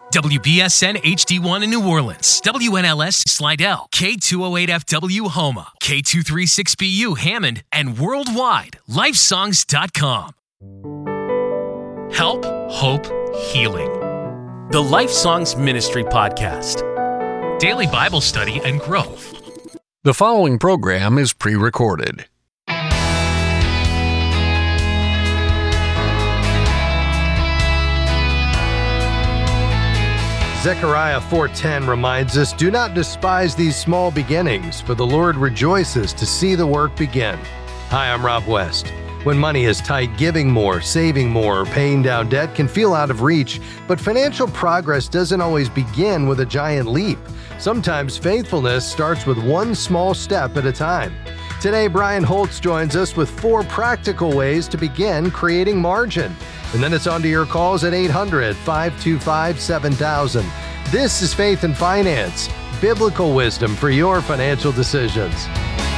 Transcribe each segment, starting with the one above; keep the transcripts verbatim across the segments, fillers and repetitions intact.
W B S N H D one in New Orleans, W N L S Slidell, K two oh eight F W Homa, K two thirty-six B U Hammond, and worldwide, lifesongs dot com. Help, Hope, Healing. The Life Songs Ministry Podcast. Daily Bible study and growth. The following program is pre-recorded. Zechariah four ten reminds us, "Do not despise these small beginnings, for the Lord rejoices to see the work begin." Hi, I'm Rob West. When money is tight, giving more, saving more, or paying down debt can feel out of reach, but financial progress doesn't always begin with a giant leap. Sometimes faithfulness starts with one small step at a time. Today, Brian Holtz joins us with four practical ways to begin creating margin. And then it's on to your calls at eight hundred, five two five, seven thousand. This is Faith and Finance, biblical wisdom for your financial decisions.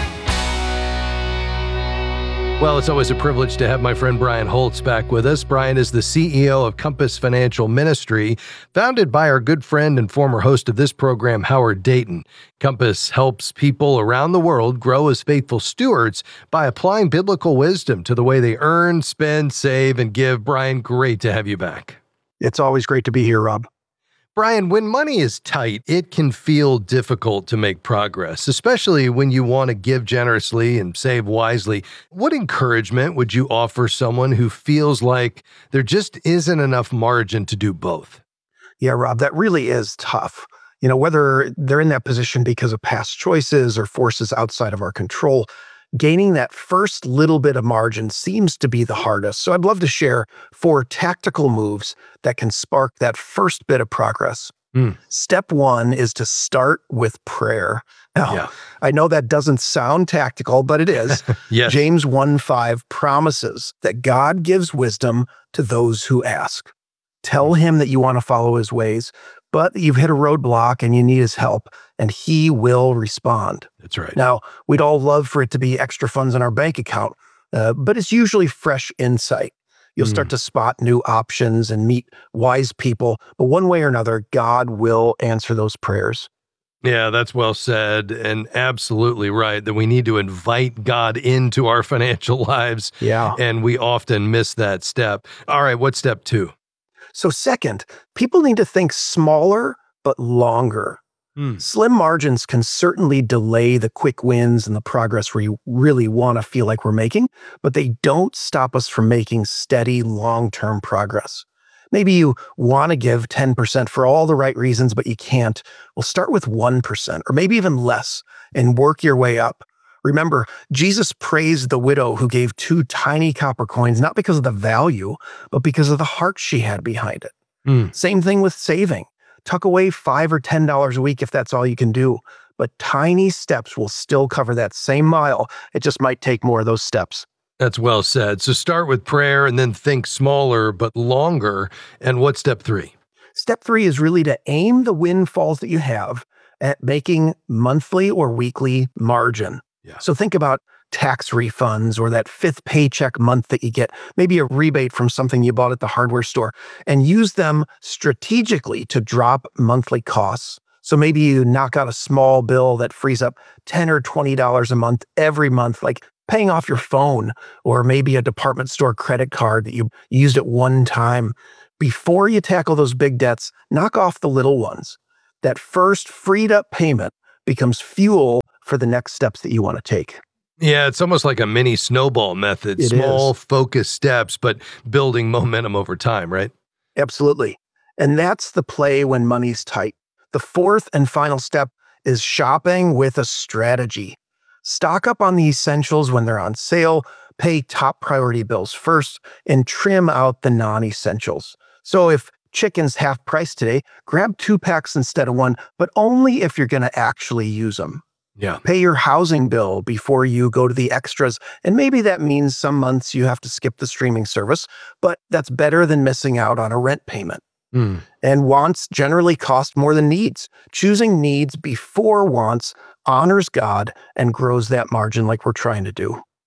Well, it's always a privilege to have my friend Brian Holtz back with us. Brian is the C E O of Compass Financial Ministry, founded by our good friend and former host of this program, Howard Dayton. Compass helps people around the world grow as faithful stewards by applying biblical wisdom to the way they earn, spend, save, and give. Brian, great to have you back. It's always great to be here, Rob. Brian, when money is tight, it can feel difficult to make progress, especially when you want to give generously and save wisely. What encouragement would you offer someone who feels like there just isn't enough margin to do both? Yeah, Rob, that really is tough. You know, whether they're in that position because of past choices or forces outside of our control, gaining that first little bit of margin seems to be the hardest. So I'd love to share four tactical moves that can spark that first bit of progress. Mm. Step one is to start with prayer. Now, yeah. I know that doesn't sound tactical, but it is. Yes. James one five promises that God gives wisdom to those who ask. Tell him that you want to follow his ways, but you've hit a roadblock and you need his help, and he will respond. That's right. Now, we'd all love for it to be extra funds in our bank account, uh, but it's usually fresh insight. You'll mm. start to spot new options and meet wise people, but one way or another, God will answer those prayers. Yeah, that's well said, and absolutely right that we need to invite God into our financial lives. Yeah. And we often miss that step. All right, what's step two? So second, people need to think smaller but longer. Mm. Slim margins can certainly delay the quick wins and the progress we really want to feel like we're making, but they don't stop us from making steady, long-term progress. Maybe you want to give ten percent for all the right reasons, but you can't. Well, start with one percent or maybe even less and work your way up. Remember, Jesus praised the widow who gave two tiny copper coins, not because of the value, but because of the heart she had behind it. Mm. Same thing with saving. Tuck away five or ten dollars a week if that's all you can do. But tiny steps will still cover that same mile. It just might take more of those steps. That's well said. So start with prayer and then think smaller but longer. And what's step three? Step three is really to aim the windfalls that you have at making monthly or weekly margin. Yeah. So think about tax refunds or that fifth paycheck month that you get, maybe a rebate from something you bought at the hardware store, and use them strategically to drop monthly costs. So maybe you knock out a small bill that frees up ten or twenty dollars a month every month, like paying off your phone or maybe a department store credit card that you used at one time. Before you tackle those big debts, knock off the little ones. That first freed up payment becomes fuel for the next steps that you want to take. Yeah, it's almost like a mini snowball method. It Small, is. focused steps, but building momentum over time, right? Absolutely. And that's the play when money's tight. The fourth and final step is shopping with a strategy. Stock up on the essentials when they're on sale, pay top priority bills first, and trim out the non-essentials. So if chicken's half price today, grab two packs instead of one, but only if you're going to actually use them. Yeah. Pay your housing bill before you go to the extras. And maybe that means some months you have to skip the streaming service, but that's better than missing out on a rent payment. Mm. And wants generally cost more than needs. Choosing needs before wants honors God and grows that margin like we're trying to do.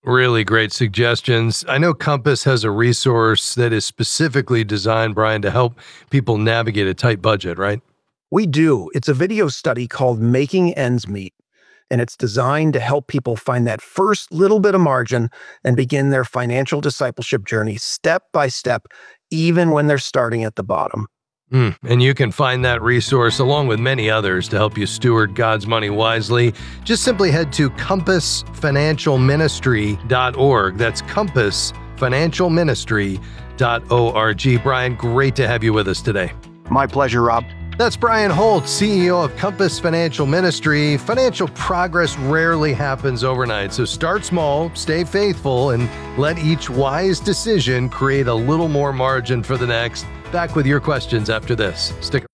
Really great suggestions. I know Compass has a resource that is specifically designed, Brian, to help people navigate a tight budget, right? We do. It's a video study called Making Ends Meet, and it's designed to help people find that first little bit of margin and begin their financial discipleship journey step by step, even when they're starting at the bottom. Mm, and you can find that resource along with many others to help you steward God's money wisely. Just simply head to compass financial ministry dot org. That's compass financial ministry dot org. Brian, great to have you with us today. My pleasure, Rob. That's Brian Holt, C E O of Compass Financial Ministry. Financial progress rarely happens overnight, so start small, stay faithful, and let each wise decision create a little more margin for the next. Back with your questions after this. Stick